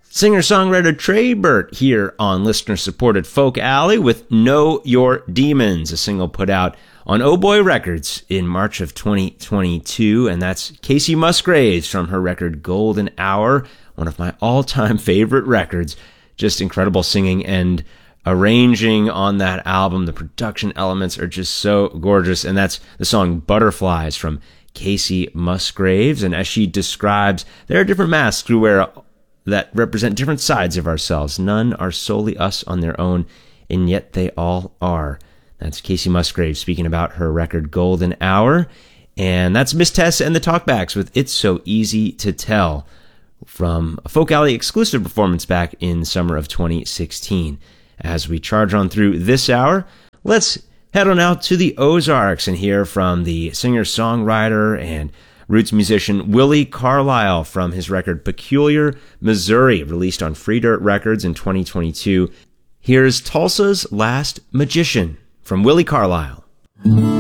Singer-songwriter Trey Burt here on listener-supported Folk Alley with Know Your Demons, a single put out on Oh Boy Records in March of 2022, and that's Kacey Musgraves from her record Golden Hour, one of my all-time favorite records. Just incredible singing and arranging on that album. The production elements are just so gorgeous, and that's the song Butterflies from Kacey Musgraves. And as she describes, there are different masks we wear that represent different sides of ourselves. None are solely us on their own, and yet they all are. That's Kacey Musgraves speaking about her record Golden Hour. And that's Miss Tess and the Talkbacks with It's So Easy to Tell from a Folk Alley exclusive performance back in summer of 2016. As we charge on through this hour, let's head on out to the Ozarks and hear from the singer-songwriter and roots musician Willie Carlisle from his record Peculiar Missouri, released on Free Dirt Records in 2022. Here's Tulsa's Last Magician from Willie Carlisle.